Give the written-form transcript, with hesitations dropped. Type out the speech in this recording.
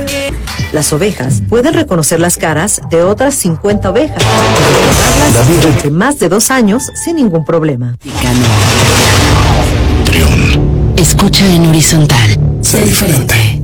Las ovejas pueden reconocer las caras de otras 50 ovejas y durante más de 2 años sin ningún problema. Escucha en horizontal. Sé diferente.